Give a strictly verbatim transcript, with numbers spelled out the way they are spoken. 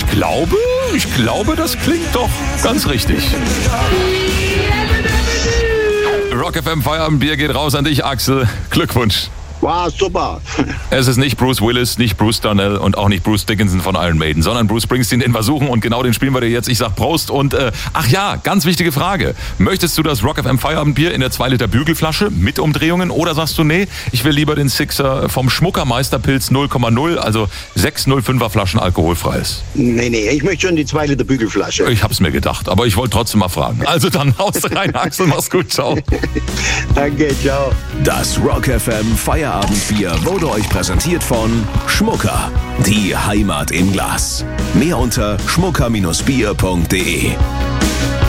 glaube, ich glaube, das klingt doch ganz richtig. Rock F M Feierabendbier geht raus an dich, Axel. Glückwunsch. Wow, super. Es ist nicht Bruce Willis, nicht Bruce Darnell und auch nicht Bruce Dickinson von Iron Maiden, sondern Bruce Springsteen, den wir suchen, und genau den spielen wir dir jetzt. Ich sag Prost und, äh, ach ja, ganz wichtige Frage. Möchtest du das Rock F M Feierabendbier in der zwei Liter Bügelflasche mit Umdrehungen oder sagst du, nee, ich will lieber den Sixer vom Schmuckermeisterpilz null Komma null, also sechs null fünfer Flaschen alkoholfreies? Nee, nee, ich möchte schon die zwei Liter Bügelflasche. Ich hab's mir gedacht, aber ich wollte trotzdem mal fragen. Also dann haus rein, Axel, mach's gut, ciao. Danke, ciao. Das Rock F M Feierabendbier wurde euch präsentiert von Schmucker, die Heimat im Glas. Mehr unter schmucker Bindestrich bier punkt de.